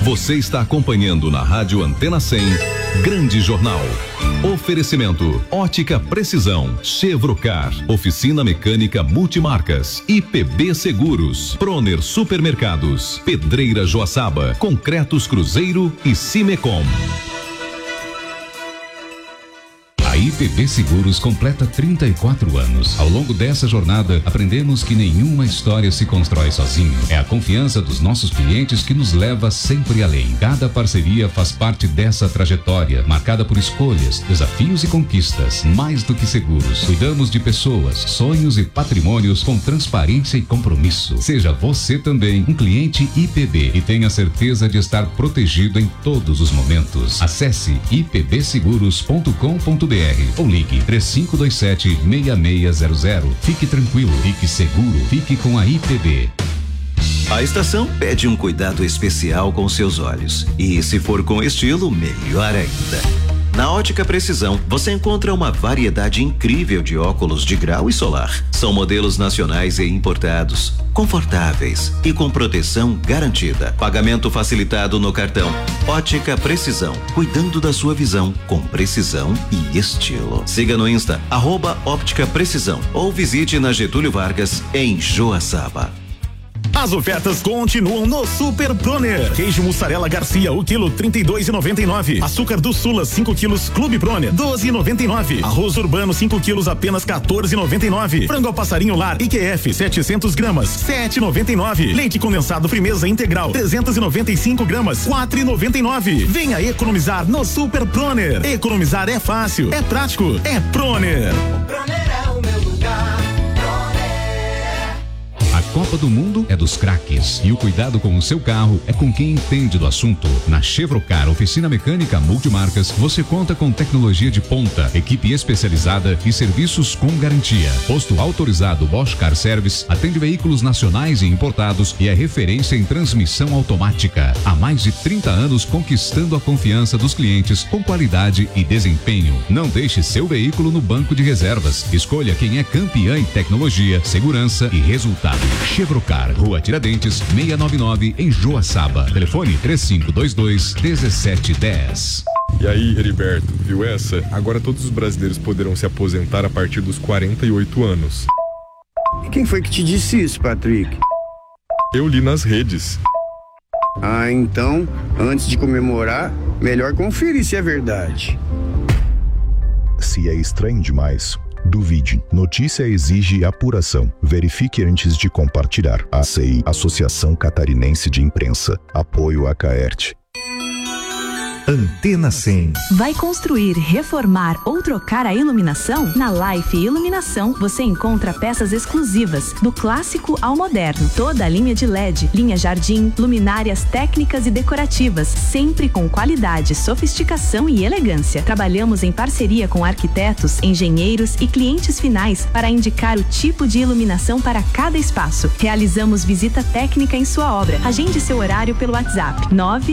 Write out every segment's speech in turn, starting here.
Você está acompanhando na Rádio Antena 100, Grande Jornal. Oferecimento: Ótica Precisão, Chevrocar, Oficina Mecânica Multimarcas, IPB Seguros, Proner Supermercados, Pedreira Joaçaba, Concretos Cruzeiro e Cimecom. A IPB Seguros completa 34 anos. Ao longo dessa jornada, aprendemos que nenhuma história se constrói sozinho. É a confiança dos nossos clientes que nos leva sempre além. Cada parceria faz parte dessa trajetória, marcada por escolhas, desafios e conquistas. Mais do que seguros, cuidamos de pessoas, sonhos e patrimônios com transparência e compromisso. Seja você também um cliente IPB e tenha certeza de estar protegido em todos os momentos. Acesse ipbseguros.com.br ou ligue 3527-6600. Fique tranquilo, fique seguro, fique com a IPB. A estação pede um cuidado especial com seus olhos. E se for com estilo, melhor ainda. Na Ótica Precisão, você encontra uma variedade incrível de óculos de grau e solar. São modelos nacionais e importados, confortáveis e com proteção garantida. Pagamento facilitado no cartão. Ótica Precisão, cuidando da sua visão com precisão e estilo. Siga no Insta, @Óptica Precisão, ou visite na Getúlio Vargas, em Joaçaba. As ofertas continuam no Super Proner. Queijo mussarela Garcia, o quilo 32,99. Açúcar do Sula 5 quilos Clube Proner 12,99. Arroz urbano 5 quilos apenas 14,99. Frango ao passarinho lar IQF 700 gramas 7,99. Leite condensado Frimeza integral 395 gramas 4,99. Venha economizar no Super Proner. Economizar é fácil, é prático, é Proner. O Proner é o meu lugar. A Copa do Mundo é dos craques e o cuidado com o seu carro é com quem entende do assunto. Na Chevrocar, Oficina Mecânica Multimarcas, você conta com tecnologia de ponta, equipe especializada e serviços com garantia. Posto autorizado Bosch Car Service, atende veículos nacionais e importados e é referência em transmissão automática. Há mais de 30 anos conquistando a confiança dos clientes com qualidade e desempenho. Não deixe seu veículo no banco de reservas. Escolha quem é campeã em tecnologia, segurança e resultado. Chevrocar, Rua Tiradentes, 699, em Joaçaba. Telefone 3522-1710. E aí, Heriberto, viu essa? Agora todos os brasileiros poderão se aposentar a partir dos 48 anos. E quem foi que te disse isso, Patrick? Eu li nas redes. Ah, então, antes de comemorar, melhor conferir se é verdade. Se é estranho demais, duvide. Notícia exige apuração. Verifique antes de compartilhar. ACI, Associação Catarinense de Imprensa. Apoio a Caerte. Antena 100. Vai construir, reformar ou trocar a iluminação? Na Life Iluminação você encontra peças exclusivas, do clássico ao moderno. Toda a linha de LED, linha jardim, luminárias técnicas e decorativas, sempre com qualidade, sofisticação e elegância. Trabalhamos em parceria com arquitetos, engenheiros e clientes finais para indicar o tipo de iluminação para cada espaço. Realizamos visita técnica em sua obra. Agende seu horário pelo WhatsApp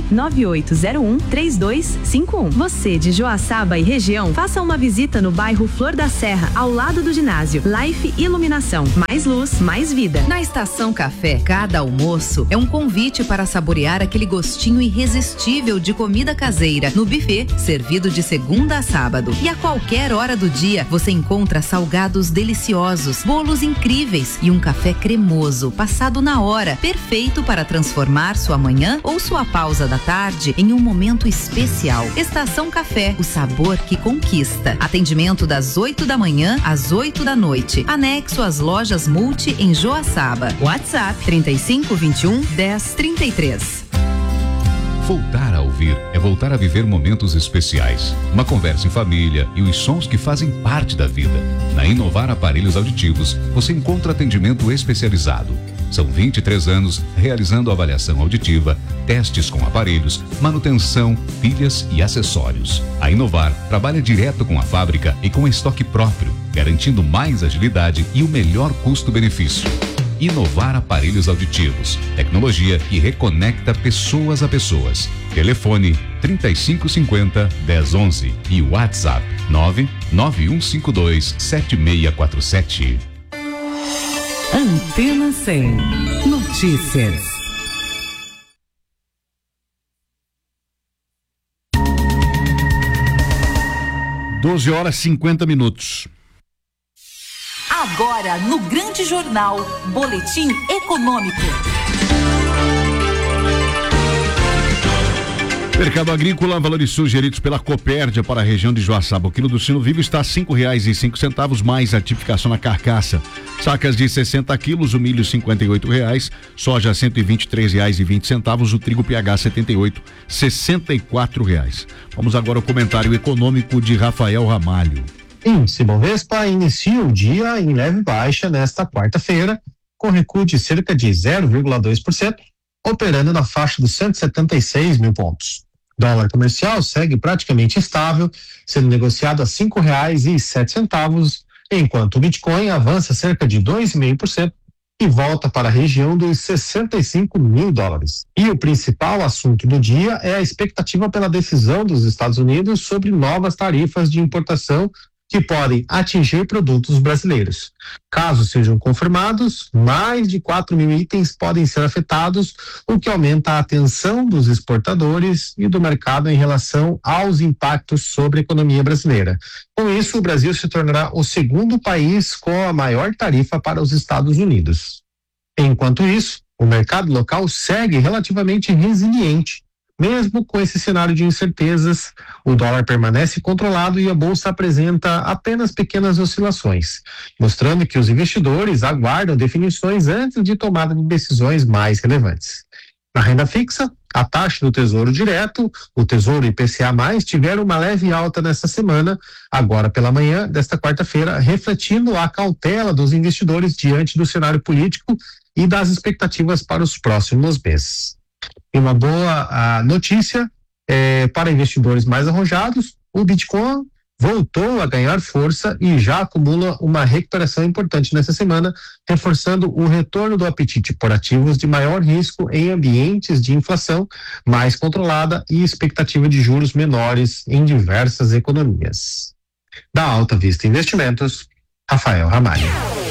99801-3251. Você de Joaçaba e região, faça uma visita no bairro Flor da Serra, ao lado do ginásio. Life Iluminação, mais luz, mais vida. Na Estação Café, cada almoço é um convite para saborear aquele gostinho irresistível de comida caseira no buffet, servido de segunda a sábado. E a qualquer hora do dia, você encontra salgados deliciosos, bolos incríveis e um café cremoso, passado na hora, perfeito para transformar sua manhã ou sua pausa da tarde em um momento especial. Estação Café, o sabor que conquista. Atendimento das 8 da manhã às 8 da noite. Anexo às lojas Multi em Joaçaba. WhatsApp 3521-1033. Voltar a ouvir é voltar a viver momentos especiais. Uma conversa em família e os sons que fazem parte da vida. Na Inovar Aparelhos Auditivos, você encontra atendimento especializado. São 23 anos realizando avaliação auditiva, testes com aparelhos, manutenção, pilhas e acessórios. A Inovar trabalha direto com a fábrica e com estoque próprio, garantindo mais agilidade e o melhor custo-benefício. Inovar Aparelhos Auditivos, tecnologia que reconecta pessoas a pessoas. Telefone 3550-1011 e WhatsApp 99152-7647. Antena 100. Notícias. 12h50. Agora, no Grande Jornal, Boletim Econômico. Mercado agrícola, valores sugeridos pela Copérdia para a região de Joaçaba. O quilo do sino vivo está R$ 5,05, mais a tipificação na carcaça. Sacas de 60 quilos, o milho R$ 58,00, soja R$ 123,20, o trigo PH 78, R$ 64,00. Vamos agora ao comentário econômico de Rafael Ramalho. Índice Bovespa inicia o dia em leve baixa nesta quarta-feira, com recuo de cerca de 0,2%, operando na faixa dos 176 mil pontos. Dólar comercial segue praticamente estável, sendo negociado a R$ 5,07, enquanto o Bitcoin avança cerca de 2,5% e volta para a região dos $65 mil. E o principal assunto do dia é a expectativa pela decisão dos Estados Unidos sobre novas tarifas de importação que podem atingir produtos brasileiros. Caso sejam confirmados, mais de 4 mil itens podem ser afetados, o que aumenta a atenção dos exportadores e do mercado em relação aos impactos sobre a economia brasileira. Com isso, o Brasil se tornará o segundo país com a maior tarifa para os Estados Unidos. Enquanto isso, o mercado local segue relativamente resiliente. Mesmo com esse cenário de incertezas, o dólar permanece controlado e a bolsa apresenta apenas pequenas oscilações, mostrando que os investidores aguardam definições antes de tomada de decisões mais relevantes. Na renda fixa, a taxa do Tesouro Direto, o Tesouro IPCA+, tiveram uma leve alta nesta semana, agora pela manhã desta quarta-feira, refletindo a cautela dos investidores diante do cenário político e das expectativas para os próximos meses. E uma boa notícia para investidores mais arrojados, o Bitcoin voltou a ganhar força e já acumula uma recuperação importante nessa semana, reforçando o retorno do apetite por ativos de maior risco em ambientes de inflação mais controlada e expectativa de juros menores em diversas economias. Da Alta Vista Investimentos, Rafael Ramalho.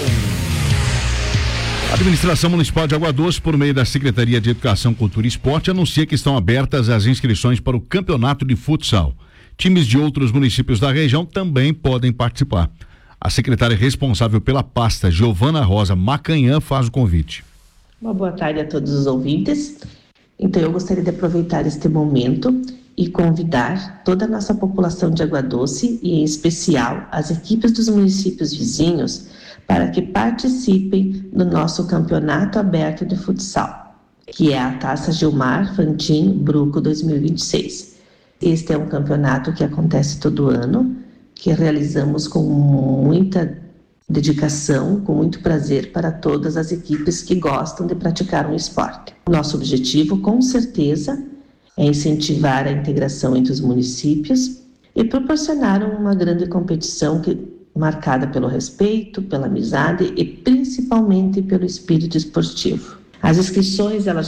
A Administração Municipal de Água Doce, por meio da Secretaria de Educação, Cultura e Esporte, anuncia que estão abertas as inscrições para o Campeonato de Futsal. Times de outros municípios da região também podem participar. A secretária responsável pela pasta, Giovana Rosa Macanhã, faz o convite. Uma boa tarde a todos os ouvintes. Então, eu gostaria de aproveitar este momento e convidar toda a nossa população de Água Doce, e em especial as equipes dos municípios vizinhos, para que participem do nosso Campeonato Aberto de Futsal, que é a Taça Gilmar Fantin Bruco 2026. Este é um campeonato que acontece todo ano, que realizamos com muita dedicação, com muito prazer para todas as equipes que gostam de praticar um esporte. Nosso objetivo, com certeza, é incentivar a integração entre os municípios e proporcionar uma grande competição marcada pelo respeito, pela amizade e principalmente pelo espírito esportivo. As inscrições elas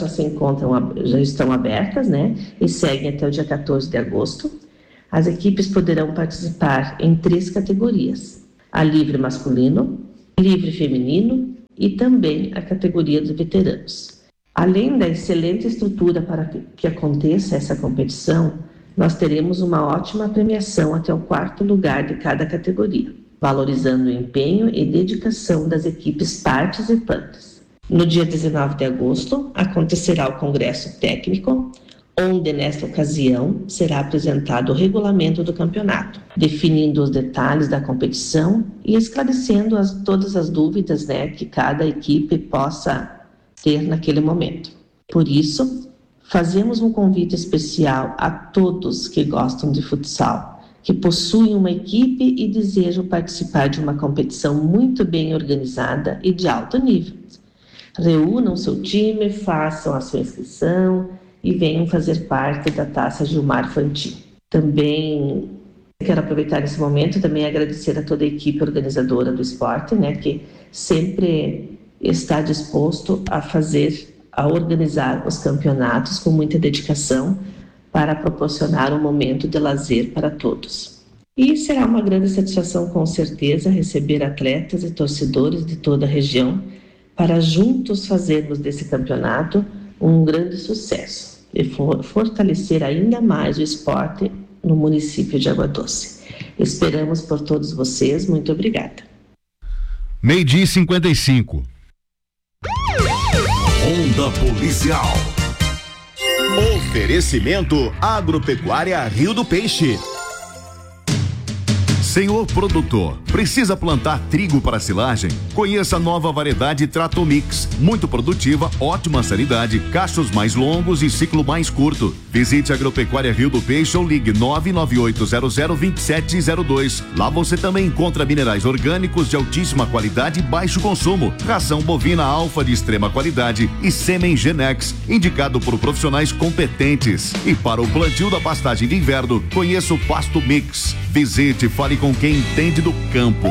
já estão abertas, né? E seguem até o dia 14 de agosto. As equipes poderão participar em 3 categorias: a livre masculino, livre feminino e também a categoria dos veteranos. Além da excelente estrutura para que aconteça essa competição, nós teremos uma ótima premiação até o 4º lugar de cada categoria, valorizando o empenho e dedicação das equipes participantes. No dia 19 de agosto, acontecerá o Congresso Técnico, onde, nesta ocasião, será apresentado o regulamento do campeonato, definindo os detalhes da competição e esclarecendo todas as dúvidas, né, que cada equipe possa ter naquele momento. Por isso, fazemos um convite especial a todos que gostam de futsal, que possuem uma equipe e desejam participar de uma competição muito bem organizada e de alto nível. Reúnam seu time, façam a sua inscrição e venham fazer parte da Taça Gilmar Fantin. Também quero aproveitar esse momento também agradecer a toda a equipe organizadora do esporte, né, que sempre está disposto a organizar os campeonatos com muita dedicação para proporcionar um momento de lazer para todos. E será uma grande satisfação, com certeza, receber atletas e torcedores de toda a região para juntos fazermos desse campeonato um grande sucesso e fortalecer ainda mais o esporte no município de Água Doce. Esperamos por todos vocês. Muito obrigada. 12:55. Ronda Policial. Oferecimento Agropecuária Rio do Peixe. Senhor produtor, precisa plantar trigo para silagem? Conheça a nova variedade Tratomix, muito produtiva, ótima sanidade, cachos mais longos e ciclo mais curto. Visite a Agropecuária Rio do Peixe ou ligue 998002702. Lá você também encontra minerais orgânicos de altíssima qualidade e baixo consumo, ração bovina alfa de extrema qualidade e sêmen Genex, indicado por profissionais competentes. E para o plantio da pastagem de inverno, conheça o Pasto Mix. Visite e fale com quem entende do campo.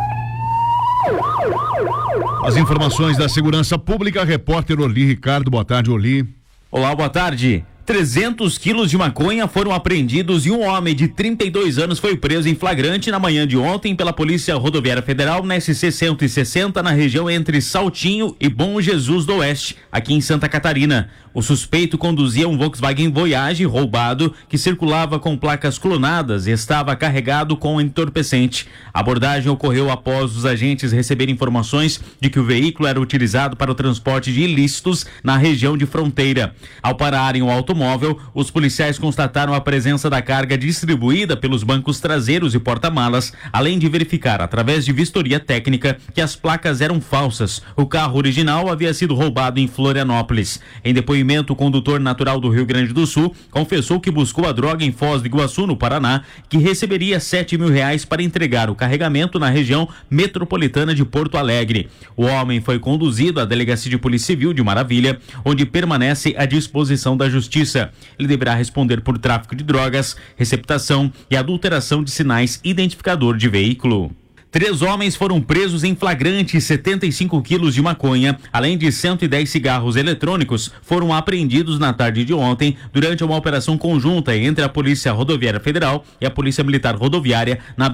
As informações da segurança pública, repórter Orli Ricardo. Boa tarde, Orli. Olá, boa tarde. 300 quilos de maconha foram apreendidos e um homem de 32 anos foi preso em flagrante na manhã de ontem pela Polícia Rodoviária Federal na SC 160, na região entre Saltinho e Bom Jesus do Oeste, aqui em Santa Catarina. O suspeito conduzia um Volkswagen Voyage roubado que circulava com placas clonadas e estava carregado com entorpecente. A abordagem ocorreu após os agentes receberem informações de que o veículo era utilizado para o transporte de ilícitos na região de fronteira. Ao pararem o automóvel, os policiais constataram a presença da carga distribuída pelos bancos traseiros e porta-malas, além de verificar, através de vistoria técnica, que as placas eram falsas. O carro original havia sido roubado em Florianópolis. Em depoimento, o condutor natural do Rio Grande do Sul confessou que buscou a droga em Foz do Iguaçu, no Paraná, que receberia R$7.000 para entregar o carregamento na região metropolitana de Porto Alegre. O homem foi conduzido à Delegacia de Polícia Civil de Maravilha, onde permanece à disposição da Justiça. Ele deverá responder por tráfico de drogas, receptação e adulteração de sinais identificador de veículo. 3 homens foram presos em flagrante e 75 quilos de maconha, além de 110 cigarros eletrônicos, foram apreendidos na tarde de ontem durante uma operação conjunta entre a Polícia Rodoviária Federal e a Polícia Militar Rodoviária na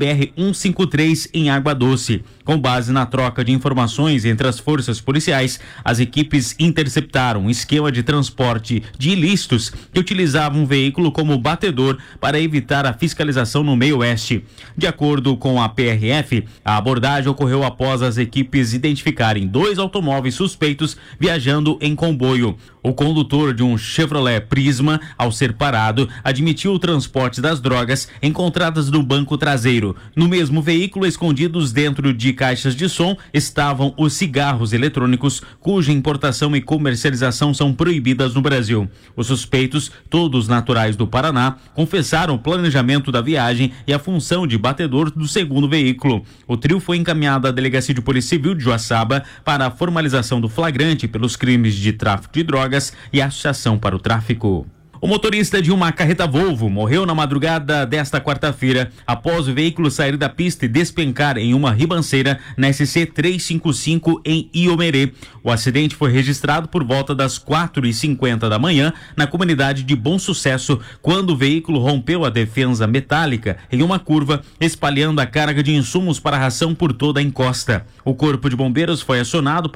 BR-153 em Água Doce. Com base na troca de informações entre as forças policiais, as equipes interceptaram um esquema de transporte de ilícitos que utilizava um veículo como batedor para evitar a fiscalização no meio oeste. De acordo com a PRF, a abordagem ocorreu após as equipes identificarem 2 automóveis suspeitos viajando em comboio. O condutor de um Chevrolet Prisma, ao ser parado, admitiu o transporte das drogas encontradas no banco traseiro. No mesmo veículo, escondidos dentro de caixas de som, estavam os cigarros eletrônicos, cuja importação e comercialização são proibidas no Brasil. Os suspeitos, todos naturais do Paraná, confessaram o planejamento da viagem e a função de batedor do segundo veículo. O trio foi encaminhado à Delegacia de Polícia Civil de Joaçaba para a formalização do flagrante pelos crimes de tráfico de drogas e associação para o tráfico. O motorista de uma carreta Volvo morreu na madrugada desta quarta-feira após o veículo sair da pista e despencar em uma ribanceira na SC 355 em Iomerê. O acidente foi registrado por volta das 4h50 da manhã na comunidade de Bom Sucesso, quando o veículo rompeu a defesa metálica em uma curva, espalhando a carga de insumos para a ração por toda a encosta. O corpo de bombeiros foi acionado